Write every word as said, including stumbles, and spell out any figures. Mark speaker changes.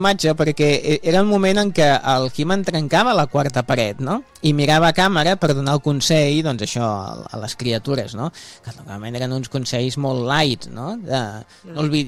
Speaker 1: imatge perquè era el moment en què el He-Man trencava la quarta paret, no? I mirava a càmera per donar el consell, doncs això, a les criatures, no? Que normalment eren uns consells molt light, no? De, no, olvid